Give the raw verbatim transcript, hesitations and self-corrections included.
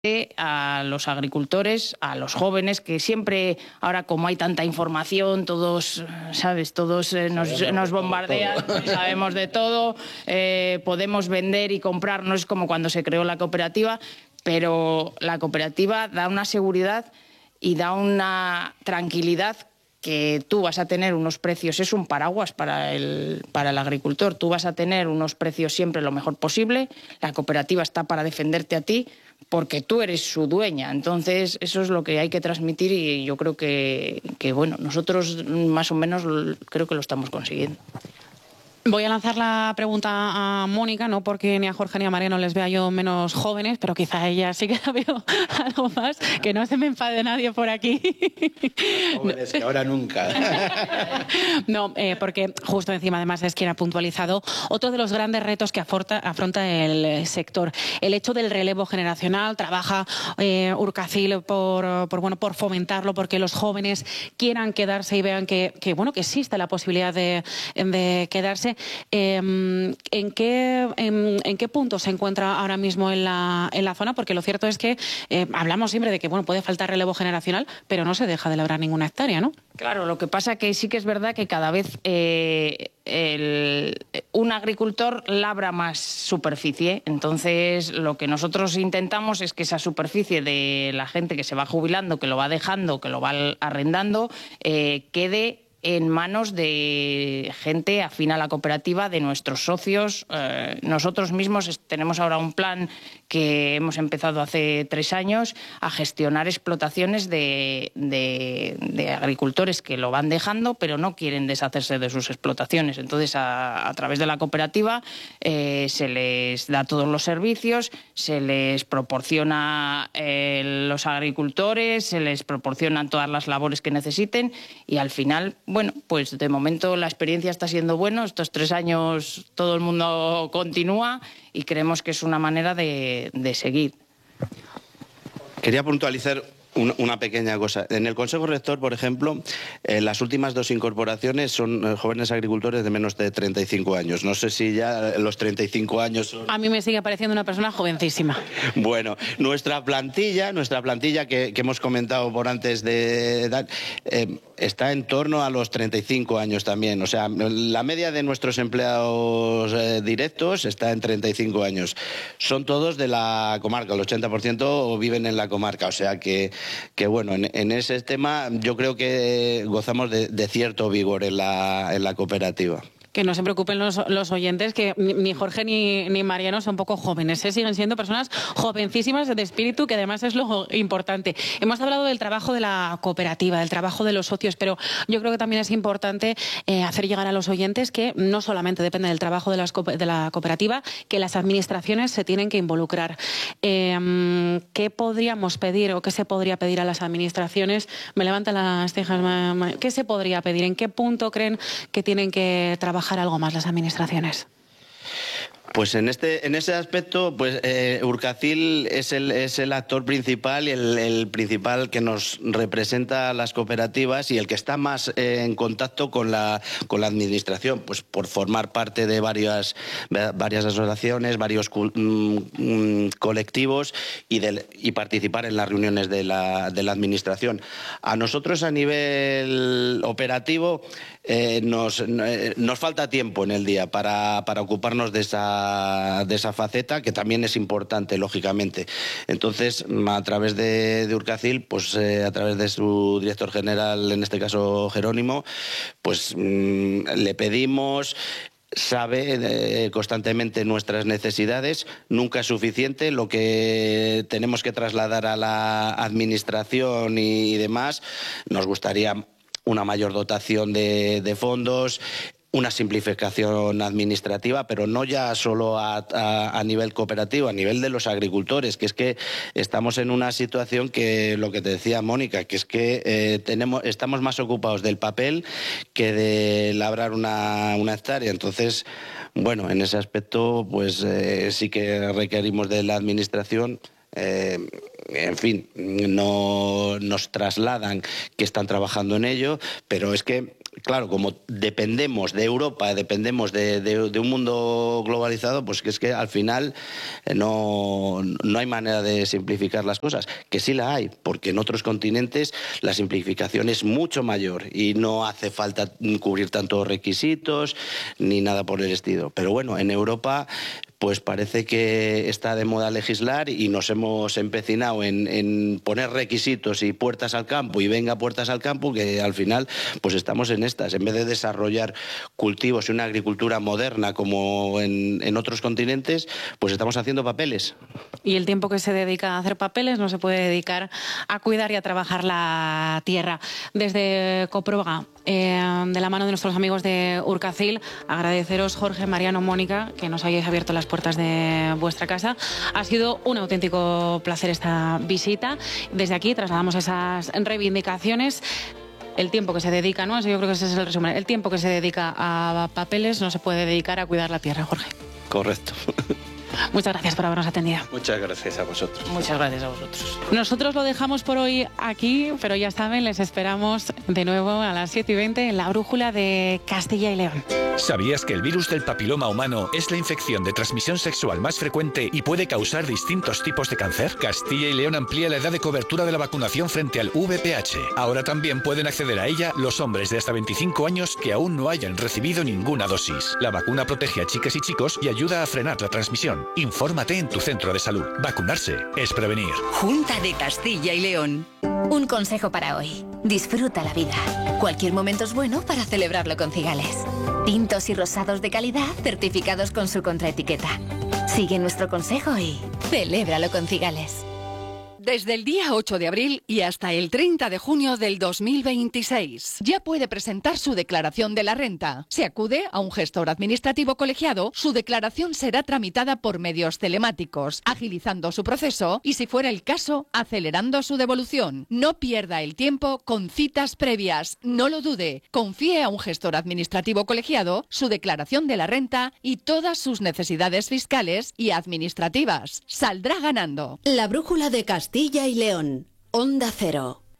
a los agricultores, a los jóvenes, que siempre, ahora como hay tanta información, todos, ¿sabes? Todos eh, nos, nos bombardean, sabemos de todo, eh, podemos vender y comprar, no es como cuando se creó la cooperativa, pero la cooperativa da una seguridad y da una tranquilidad que tú vas a tener unos precios, es un paraguas para el, para el agricultor, tú vas a tener unos precios siempre lo mejor posible, la cooperativa está para defenderte a ti, porque tú eres su dueña. Entonces, eso es lo que hay que transmitir y yo creo que, que bueno, nosotros más o menos creo que lo estamos consiguiendo. Voy a lanzar la pregunta a Mónica, no porque ni a Jorge ni a Mariano les vea yo menos jóvenes, pero quizá a ella sí que la veo algo más, que no se me enfade nadie por aquí. Jóvenes, que ahora nunca. No, eh, porque justo encima además es quien ha puntualizado otro de los grandes retos que afronta, afronta el sector. El hecho del relevo generacional, trabaja eh, Urkacil por, por, bueno, por fomentarlo, porque los jóvenes quieran quedarse y vean que, que, bueno, que existe la posibilidad de, de quedarse. Eh, ¿en, qué, en, ¿En qué punto se encuentra ahora mismo en la, en la zona? Porque lo cierto es que eh, hablamos siempre de que bueno, puede faltar relevo generacional, pero no se deja de labrar ninguna hectárea, ¿no? Claro, lo que pasa que sí que es verdad que cada vez eh, el, un agricultor labra más superficie. Entonces, lo que nosotros intentamos es que esa superficie de la gente que se va jubilando, que lo va dejando, que lo va arrendando, eh, quede en manos de gente afín a la cooperativa, de nuestros socios. Eh, nosotros mismos tenemos ahora un plan que hemos empezado hace tres años a gestionar explotaciones de, de, de agricultores que lo van dejando, pero no quieren deshacerse de sus explotaciones. Entonces, a, a través de la cooperativa eh, se les da todos los servicios, se les proporciona eh, los agricultores, se les proporcionan todas las labores que necesiten y al final, bueno, pues de momento la experiencia está siendo buena. Estos tres años todo el mundo continúa y creemos que es una manera de, de seguir. Quería puntualizar una pequeña cosa. En el Consejo Rector, por ejemplo, eh, las últimas dos incorporaciones son eh, jóvenes agricultores de menos de treinta y cinco años. No sé si ya los treinta y cinco años son... A mí me sigue pareciendo una persona jovencísima. Bueno, nuestra plantilla, nuestra plantilla que, que hemos comentado por antes de edad, eh, está en torno a los treinta y cinco años también. O sea, la media de nuestros empleados eh, directos está en treinta y cinco años. Son todos de la comarca, el ochenta por ciento viven en la comarca. O sea que que bueno, en, en ese tema yo creo que gozamos de, de cierto vigor en la, en la cooperativa. Que no se preocupen los, los oyentes, que ni Jorge ni, ni Mariano son poco jóvenes, ¿eh? Siguen siendo personas jovencísimas de espíritu, que además es lo importante. Hemos hablado del trabajo de la cooperativa, del trabajo de los socios, pero yo creo que también es importante eh, hacer llegar a los oyentes que no solamente depende del trabajo de, las, de la cooperativa, que las administraciones se tienen que involucrar. Eh, ¿Qué podríamos pedir o qué se podría pedir a las administraciones? Me levantan las cejas. ¿Qué se podría pedir? ¿En qué punto creen que tienen que trabajar algo más las administraciones? Pues en este en ese aspecto, pues eh, Urkacil es el es el actor principal y el, el principal que nos representa a las cooperativas y el que está más eh, en contacto con la con la administración, pues por formar parte de varias varias asociaciones, varios mm, colectivos y del, y participar en las reuniones de la de la administración. A nosotros a nivel operativo eh, nos eh, nos falta tiempo en el día para para ocuparnos de esa de esa faceta, que también es importante, lógicamente. Entonces, a través de, de Urkacil, pues eh, a través de su director general, en este caso Jerónimo, pues mmm, le pedimos... Sabe eh, constantemente nuestras necesidades, nunca es suficiente, lo que tenemos que trasladar a la administración y, y demás. Nos gustaría una mayor dotación de, de fondos, una simplificación administrativa, pero no ya solo a, a, a nivel cooperativo, a nivel de los agricultores, que es que estamos en una situación que, lo que te decía Mónica, que es que eh, tenemos, estamos más ocupados del papel que de labrar una, una hectárea. Entonces, bueno, en ese aspecto, pues eh, sí que requerimos de la administración. Eh, en fin, no nos trasladan que están trabajando en ello, pero es que claro, como dependemos de Europa, dependemos de, de, de un mundo globalizado, pues que es que al final no, no hay manera de simplificar las cosas. Que sí la hay, porque en otros continentes la simplificación es mucho mayor y no hace falta cubrir tantos requisitos ni nada por el estilo. Pero bueno, en Europa pues parece que está de moda legislar y nos hemos empecinado en, en poner requisitos y puertas al campo y venga puertas al campo, que al final pues estamos en estas. En vez de desarrollar cultivos y una agricultura moderna como en, en otros continentes, pues estamos haciendo papeles. Y el tiempo que se dedica a hacer papeles no se puede dedicar a cuidar y a trabajar la tierra. Desde Coproga, eh, de la mano de nuestros amigos de Urkacil, agradeceros, Jorge, Mariano, Mónica, que nos hayáis abierto las puertas de vuestra casa. Ha sido un auténtico placer esta visita. Desde aquí trasladamos esas reivindicaciones. El tiempo que se dedica, ¿no? Eso yo creo que ese es el resumen. El tiempo que se dedica a papeles no se puede dedicar a cuidar la tierra, Jorge. Correcto. Muchas gracias por habernos atendido. Muchas gracias a vosotros. Muchas gracias a vosotros. Nosotros lo dejamos por hoy aquí, pero ya saben, les esperamos de nuevo a las siete y veinte en la brújula de Castilla y León. ¿Sabías que el virus del papiloma humano es la infección de transmisión sexual más frecuente y puede causar distintos tipos de cáncer? Castilla y León amplía la edad de cobertura de la vacunación frente al V P H. Ahora también pueden acceder a ella los hombres de hasta veinticinco años que aún no hayan recibido ninguna dosis. La vacuna protege a chicas y chicos y ayuda a frenar la transmisión. Infórmate en tu centro de salud. Vacunarse es prevenir. Junta de Castilla y León. Un consejo para hoy. Disfruta la vida. Cualquier momento es bueno para celebrarlo con Cigales. Tintos y rosados de calidad certificados con su contraetiqueta. Sigue nuestro consejo y celébralo con Cigales. Desde el día ocho de abril y hasta el treinta de junio del dos mil veintiséis. Ya puede presentar su declaración de la renta. Si acude a un gestor administrativo colegiado, su declaración será tramitada por medios telemáticos, agilizando su proceso y, si fuera el caso, acelerando su devolución. No pierda el tiempo con citas previas. No lo dude. Confíe a un gestor administrativo colegiado su declaración de la renta y todas sus necesidades fiscales y administrativas. Saldrá ganando. La brújula de Castilla y León. Onda Cero.